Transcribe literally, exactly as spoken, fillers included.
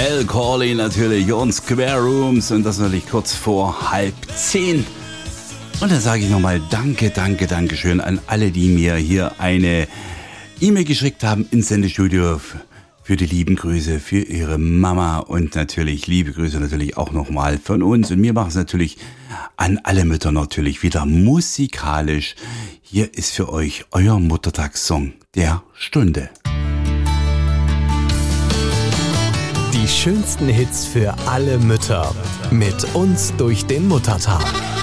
Al Corley natürlich und Square Rooms und das natürlich kurz vor halb zehn. Und dann sage ich nochmal danke, danke, danke schön an alle, die mir hier eine E-Mail geschickt haben ins Sendestudio für die lieben Grüße, für ihre Mama und natürlich liebe Grüße natürlich auch nochmal von uns. Und wir machen es natürlich an alle Mütter natürlich wieder musikalisch. Hier ist für euch euer Muttertagssong der Stunde. Die schönsten Hits für alle Mütter. Mit uns durch den Muttertag.